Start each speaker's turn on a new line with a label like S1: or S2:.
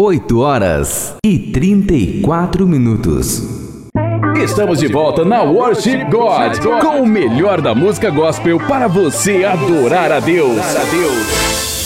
S1: 8h34.
S2: Estamos de volta na Worship God, com o melhor da música gospel para você adorar a Deus.